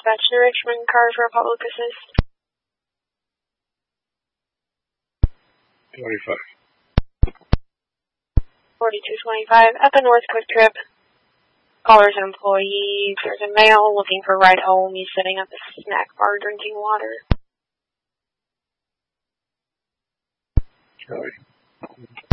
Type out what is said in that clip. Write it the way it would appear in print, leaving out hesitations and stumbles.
dispatch to Richmond, car for public assist. 25. 4225 at the North Quick Trip. Caller's an employee. There's a male looking for a ride home. He's sitting at the snack bar drinking water. Copy.